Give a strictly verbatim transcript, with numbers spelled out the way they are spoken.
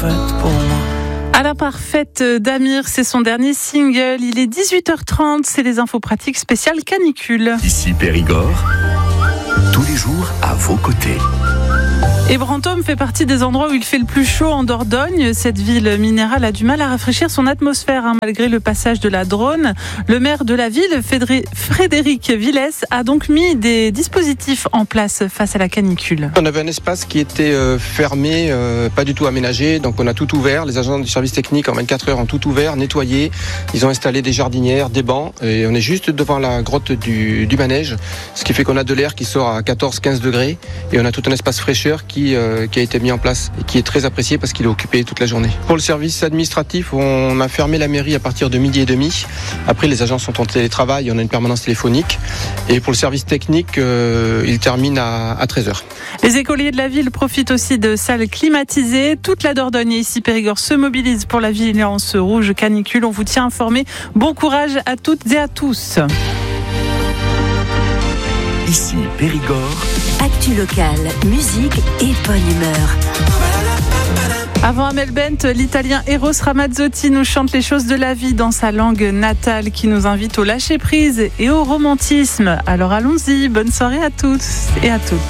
parfaite pour moi. À la parfaite d'Amir, c'est son dernier single. Il est dix-huit heures trente, c'est les infos pratiques spéciales canicule. Ici Périgord, tous les jours à vos côtés. Et Brantôme fait partie des endroits où il fait le plus chaud en Dordogne. Cette ville minérale a du mal à rafraîchir son atmosphère, hein, malgré le passage de la Drône. Le maire de la ville, Frédéric Villès, a donc mis des dispositifs en place face à la canicule. On avait un espace qui était euh, fermé, euh, pas du tout aménagé, donc on a tout ouvert. Les agents du service technique en vingt-quatre heures ont tout ouvert, nettoyé. Ils ont installé des jardinières, des bancs, et on est juste devant la grotte du, du manège, ce qui fait qu'on a de l'air qui sort à quatorze à quinze degrés, et on a tout un espace fraîcheur qui Qui, euh, qui a été mis en place et qui est très apprécié parce qu'il est occupé toute la journée. Pour le service administratif, on a fermé la mairie à partir de midi et demi. Après, les agents sont en télétravail, on a une permanence téléphonique. Et pour le service technique, euh, il termine à, à treize heures. Les écoliers de la ville profitent aussi de salles climatisées. Toute la Dordogne et ici Périgord se mobilise pour la vigilance rouge canicule. On vous tient informé. Bon courage à toutes et à tous. Ici Périgord. Actu locale, musique et bonne humeur. Avant Amel Bent, l'italien Eros Ramazzotti nous chante les choses de la vie dans sa langue natale qui nous invite au lâcher-prise et au romantisme. Alors allons-y, bonne soirée à tous et à toutes.